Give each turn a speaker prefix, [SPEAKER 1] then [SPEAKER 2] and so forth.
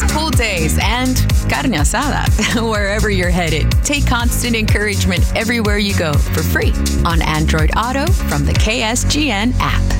[SPEAKER 1] pool days, and carne asada. Wherever you're headed, take Constant Encouragement everywhere you go for free on Android Auto from the KSGN app.